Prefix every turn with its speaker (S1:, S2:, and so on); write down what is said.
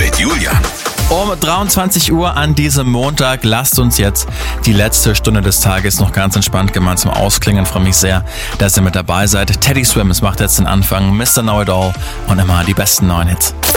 S1: mit Julian.
S2: Um 23 Uhr an diesem Montag lasst uns jetzt die letzte Stunde des Tages noch ganz entspannt gemeinsam ausklingen. Ich freue mich sehr, dass ihr mit dabei seid. Teddy Swims macht jetzt den Anfang, Mr. Know It All und immer die besten neuen Hits.